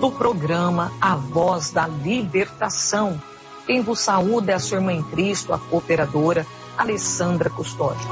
do programa A Voz da Libertação. Quem vos saúda é a sua irmã em Cristo, a cooperadora Alessandra Custódio.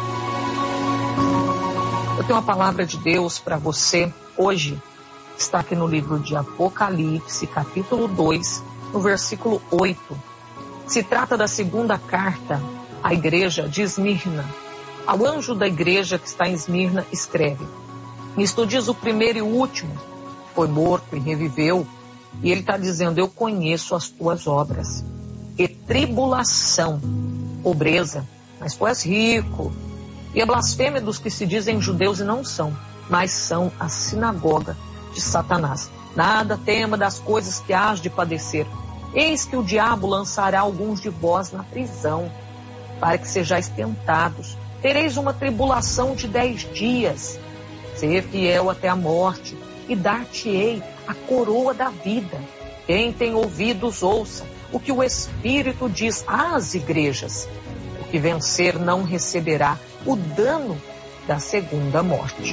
Eu tenho uma palavra de Deus para você hoje. Está aqui no livro de Apocalipse, capítulo 2, no versículo 8. Se trata da segunda carta à igreja de Esmirna. Ao anjo da igreja que está em Esmirna, escreve: Nisto diz o primeiro e o último, foi morto e reviveu. E ele está dizendo: eu conheço as tuas obras, e tribulação, pobreza, mas tu és rico, e a blasfêmia dos que se dizem judeus e não são, mas são a sinagoga de Satanás. Nada tema das coisas que hás de padecer. Eis que o diabo lançará alguns de vós na prisão, para que sejais tentados. Tereis uma tribulação de 10 dias. Ser fiel até a morte, e dar-te-ei a coroa da vida. Quem tem ouvidos, ouça o que o Espírito diz às igrejas. O que vencer não receberá o dano da segunda morte.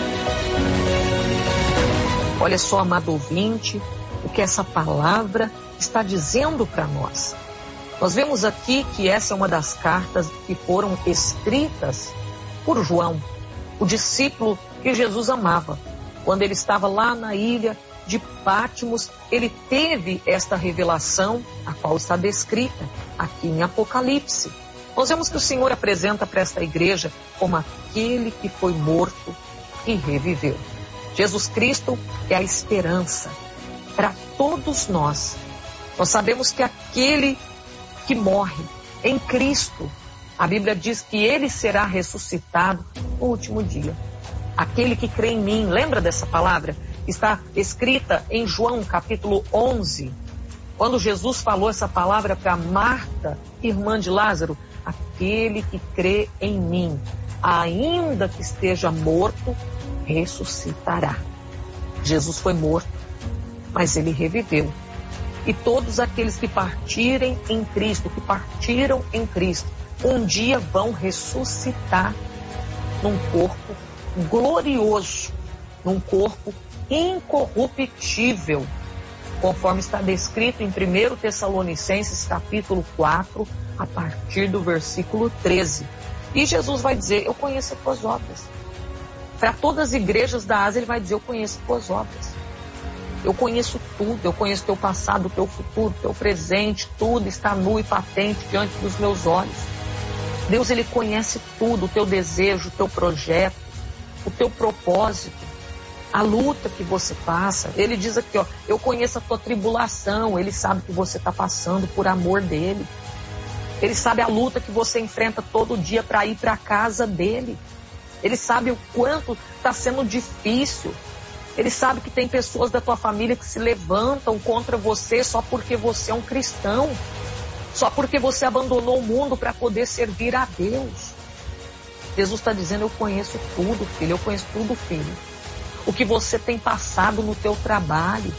Olha só, amado ouvinte, o que essa palavra está dizendo para nós. Nós vemos aqui que essa é uma das cartas que foram escritas por João, o discípulo que Jesus amava. Quando ele estava lá na ilha de Patmos, ele teve esta revelação, a qual está descrita aqui em Apocalipse. Nós vemos que o Senhor apresenta para esta igreja como aquele que foi morto e reviveu. Jesus Cristo é a esperança para todos nós. Nós sabemos que aquele que morre em Cristo, a Bíblia diz que ele será ressuscitado no último dia. Aquele que crê em mim, lembra dessa palavra? Está escrita em João capítulo 11, quando Jesus falou essa palavra para Marta, irmã de Lázaro: aquele que crê em mim, ainda que esteja morto, ressuscitará. Jesus foi morto, mas ele reviveu. E todos aqueles que partirem em Cristo, que partiram em Cristo, um dia vão ressuscitar num corpo glorioso, num corpo incorruptível, conforme está descrito em 1 Tessalonicenses capítulo 4, a partir do versículo 13. E Jesus vai dizer: eu conheço as tuas obras. Para todas as igrejas da Ásia ele vai dizer: eu conheço as tuas obras. Eu conheço tudo, eu conheço teu passado, teu futuro, teu presente, tudo está nu e patente diante dos meus olhos. Deus, ele conhece tudo, o teu desejo, o teu projeto, o teu propósito, a luta que você passa. Ele diz aqui, ó: eu conheço a tua tribulação. Ele sabe que você está passando por amor dele. Ele sabe a luta que você enfrenta todo dia para ir para a casa dele. Ele sabe o quanto está sendo difícil. Ele sabe que tem pessoas da tua família que se levantam contra você só porque você é um cristão, só porque você abandonou o mundo para poder servir a Deus. Jesus está dizendo: eu conheço tudo, filho, eu conheço tudo, filho. O que você tem passado no teu trabalho,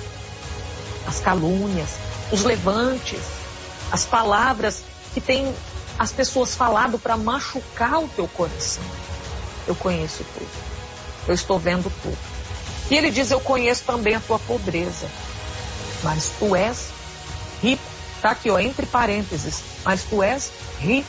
as calúnias, os levantes, as palavras que tem as pessoas falado para machucar o teu coração. Eu conheço tudo, eu estou vendo tudo. E ele diz: eu conheço também a tua pobreza, mas tu és rico. Está aqui, ó, entre parênteses, mas tu és rico.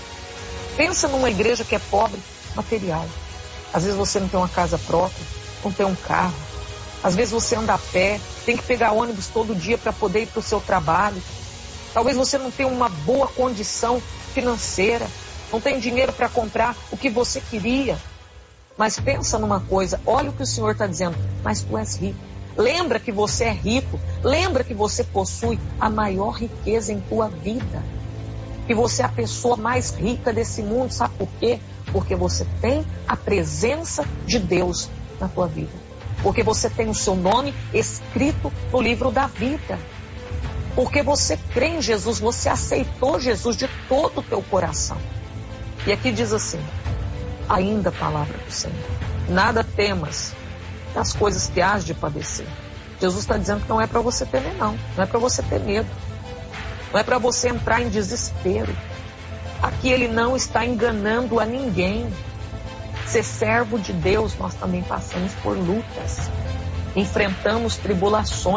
Pensa numa igreja que é pobre, material. Às vezes você não tem uma casa própria, não tem um carro. Às vezes você anda a pé, tem que pegar ônibus todo dia para poder ir para o seu trabalho. Talvez você não tenha uma boa condição financeira, não tem dinheiro para comprar o que você queria. Mas pensa numa coisa, olha o que o Senhor está dizendo: mas tu és rico. Lembra que você é rico, lembra que você possui a maior riqueza em tua vida. Que você é a pessoa mais rica desse mundo, sabe por quê? Porque você tem a presença de Deus na tua vida. Porque você tem o seu nome escrito no livro da vida. Porque você crê em Jesus, você aceitou Jesus de todo o teu coração. E aqui diz assim, ainda a palavra do Senhor: nada temas das coisas que hás de padecer. Jesus está dizendo que não é para você temer, não é para você ter medo, não é para você entrar em desespero. Aqui ele não está enganando a ninguém. Ser servo de Deus, nós também passamos por lutas, enfrentamos tribulações.